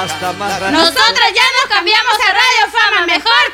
Hasta más rato. Nosotros ya nos cambiamos a Radio Fama, mejor